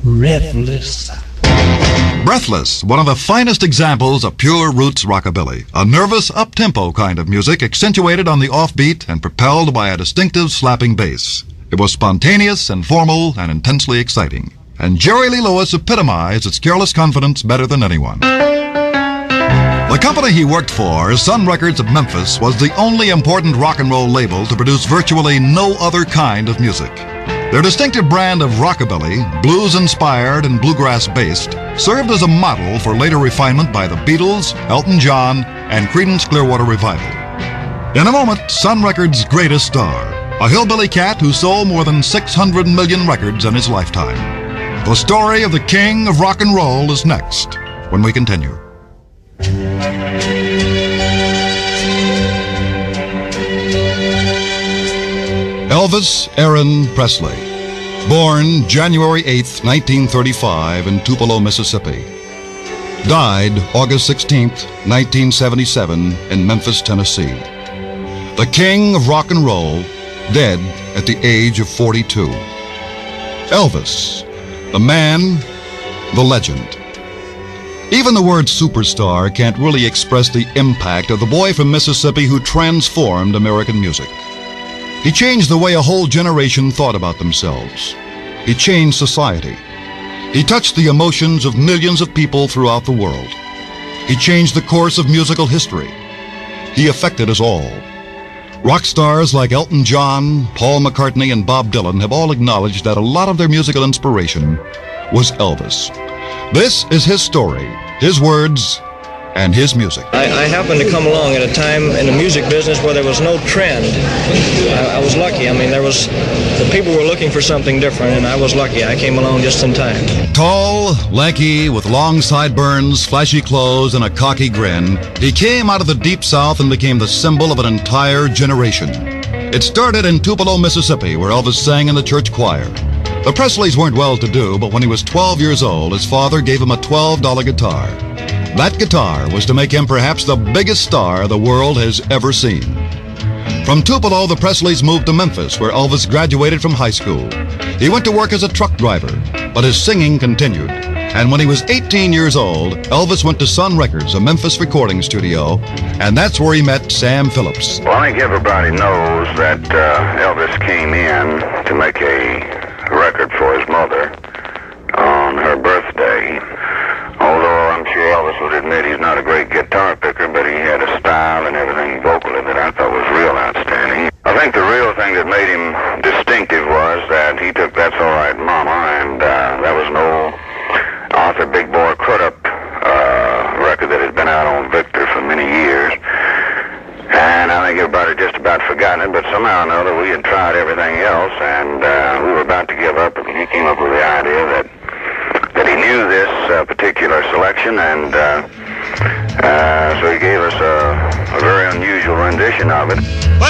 Breathless. Breathless, one of the finest examples of pure roots rockabilly, a nervous, up-tempo kind of music accentuated on the offbeat and propelled by a distinctive slapping bass. It was spontaneous and formal and intensely exciting, and Jerry Lee Lewis epitomized its careless confidence better than anyone. The company he worked for, Sun Records of Memphis, was the only important rock and roll label to produce virtually no other kind of music. Their distinctive brand of rockabilly, blues-inspired and bluegrass-based, served as a model for later refinement by the Beatles, Elton John, and Creedence Clearwater Revival. In a moment, Sun Records' greatest star, a hillbilly cat who sold more than 600 million records in his lifetime. The story of the king of rock and roll is next, when we continue. Elvis Aaron Presley, born January 8, 1935 in Tupelo, Mississippi. Died August 16, 1977 in Memphis, Tennessee. The king of rock and roll, dead at the age of 42. Elvis, the man, the legend. Even the word superstar can't really express the impact of the boy from Mississippi who transformed American music. He changed the way a whole generation thought about themselves. He changed society. He touched the emotions of millions of people throughout the world. He changed the course of musical history. He affected us all. Rock stars like Elton John, Paul McCartney, and Bob Dylan have all acknowledged that a lot of their musical inspiration was Elvis. This is his story, his words, and his music. I happened to come along at a time in the music business where there was no trend. I was lucky. I mean, the people were looking for something different, and I was lucky. I came along just in time. Tall, lanky, with long sideburns, flashy clothes, and a cocky grin, he came out of the Deep South and became the symbol of an entire generation. It started in Tupelo, Mississippi, where Elvis sang in the church choir. The Presleys weren't well-to-do, but when he was 12 years old, his father gave him a $12 guitar. That guitar was to make him perhaps the biggest star the world has ever seen. From Tupelo, the Presleys moved to Memphis, where Elvis graduated from high school. He went to work as a truck driver, but his singing continued. And when he was 18 years old, Elvis went to Sun Records, a Memphis recording studio, and that's where he met Sam Phillips. Well, I think everybody knows that Elvis came in to make a record for his mother on her birthday. Although I'm sure Elvis would admit he's not a great guitar picker, but he had a style and everything vocally that I thought was real outstanding. I think the real thing that made him distinctive was that he took That's All Right Mama, and that was an old Arthur Big Boy Crudup record that had been out on Victor for many years. And I think everybody just about forgotten it, but somehow or another we had tried everything else, and we were about to give up, and he came up with the idea that he knew this particular selection, and so he gave us a very unusual rendition of it.